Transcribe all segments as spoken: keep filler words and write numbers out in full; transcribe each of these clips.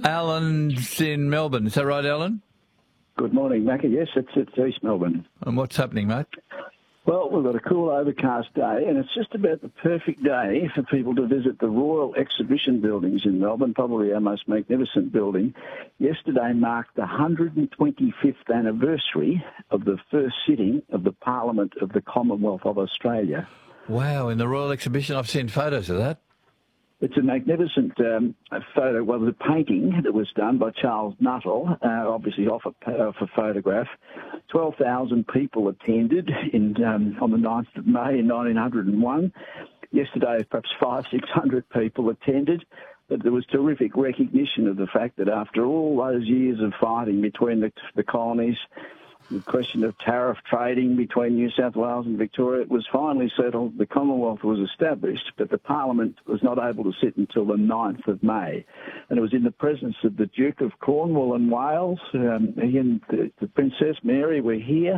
Alan's in Melbourne. Is that right, Alan? Good morning, Macca. Yes, it's, it's East Melbourne. And what's happening, mate? Well, we've got a cool overcast day, and it's just about the perfect day for people to visit the Royal Exhibition Buildings in Melbourne, probably our most magnificent building. Yesterday marked the one hundred twenty-fifth anniversary of the first sitting of the Parliament of the Commonwealth of Australia. Wow, in the Royal Exhibition, I've seen photos of that. It's a magnificent um, photo, well, the painting that was done by Charles Nuttall, uh, obviously off a, off a photograph. twelve thousand people attended in, um, on the ninth of May in nineteen oh one. Yesterday, perhaps five, six hundred people attended. But there was terrific recognition of the fact that after all those years of fighting between the, the colonies, the question of tariff trading between New South Wales and Victoria, it was finally settled. The Commonwealth was established, but the Parliament was not able to sit until the ninth of May. And it was in the presence of the Duke of Cornwall and Wales. Um, he and the, the Princess Mary were here,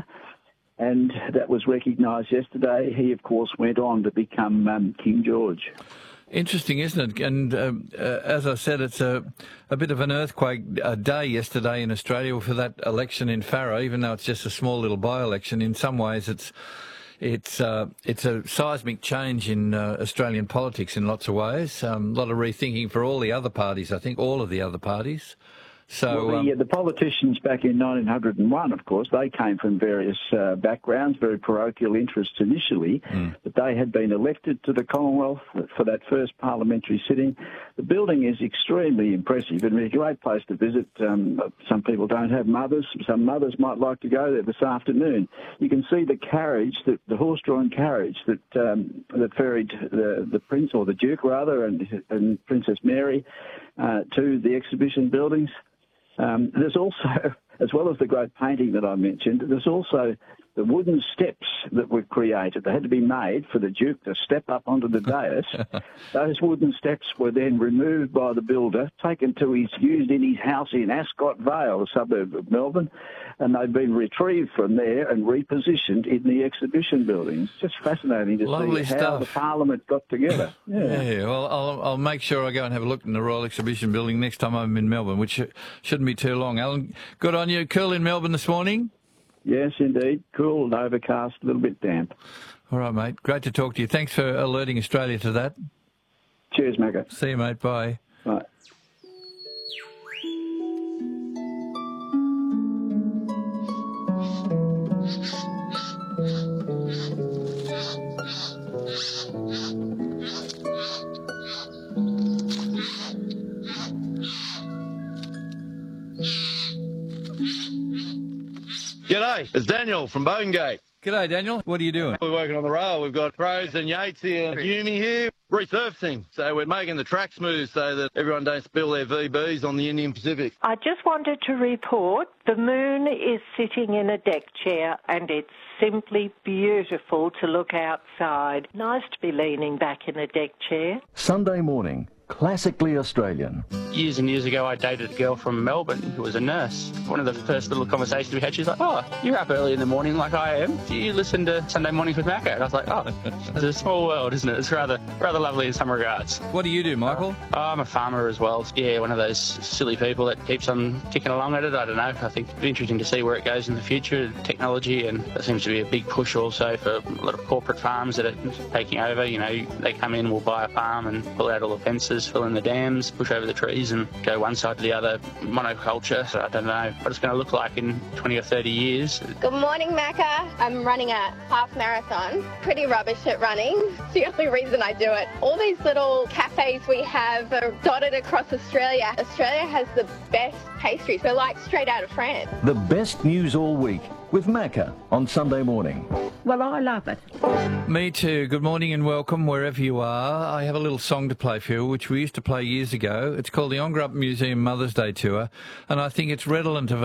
and that was recognised yesterday. He, of course, went on to become um, King George. Interesting, isn't it? And um, uh, as I said, it's a, a bit of an earthquake uh, day yesterday in Australia for that election in Farrer, even though it's just a small little by-election. In some ways, it's it's uh, it's a seismic change in uh, Australian politics in lots of ways. Um, a lot of rethinking for all the other parties, I think, all of the other parties. So, well, the, um, the politicians back in nineteen oh one, of course, they came from various uh, backgrounds, very parochial interests initially, mm. but they had been elected to the Commonwealth for that first parliamentary sitting. The building is extremely impressive and a great place to visit. Um, some people don't have mothers. Some mothers might like to go there this afternoon. You can see the carriage, the, the horse-drawn carriage that um, that ferried the, the Prince, or the Duke rather, and, and Princess Mary uh, to the exhibition buildings. Um, there's also, as well as the great painting that I mentioned, there's also the wooden steps that were created. They had to be made for the Duke to step up onto the dais. Those wooden steps were then removed by the builder, taken to his, used in his house in Ascot Vale, a suburb of Melbourne, and they've been retrieved from there and repositioned in the exhibition buildings. Just fascinating to Lovely see how stuff. the Parliament got together. Yeah, yeah well, I'll, I'll make sure I go and have a look in the Royal Exhibition Building next time I'm in Melbourne, which shouldn't be too long. Alan, good on you. Cool in Melbourne this morning? Yes, indeed. Cool and overcast, a little bit damp. All right, mate. Great to talk to you. Thanks for alerting Australia to that. Cheers, Macca. See you, mate. Bye. Bye. G'day, it's Daniel from Bogengate. G'day, Daniel. What are you doing? We're working on the rail. We've got Rose and Yatesy and Yumi here resurfacing. So we're making the track smooth so that everyone don't spill their V Bs on the Indian Pacific. I just wanted to report the moon is sitting in a deck chair and it's simply beautiful to look outside. Nice to be leaning back in a deck chair. Sunday morning. Classically Australian. Years and years ago, I dated a girl from Melbourne who was a nurse. One of the first little conversations we had, she was like, oh, you're up early in the morning like I am. Do you listen to Sunday Mornings with Macca? And I was like, oh, it's a small world, isn't it? It's rather rather lovely in some regards. What do you do, Michael? Uh, I'm a farmer as well. Yeah, one of those silly people that keeps on ticking along at it. I don't know. I think it'd be interesting to see where it goes in the future, technology, and there seems to be a big push also for a lot of corporate farms that are taking over. You know, they come in, will buy a farm and pull out all the fences, fill in the dams, push over the trees and go one side to the other. Monoculture, so I don't know what it's going to look like in twenty or thirty years. Good morning, Macca. I'm running a half marathon. Pretty rubbish at running. It's the only reason I do it. All these little cafes we have are dotted across Australia. Australia has the best pastries. They're like straight out of France. The best news all week with Macca on Sunday morning. Well, I love it. Me too. Good morning and welcome wherever you are. I have a little song to play for you, which we used to play years ago. It's called the On Grub Museum Mother's Day Tour, and I think it's redolent of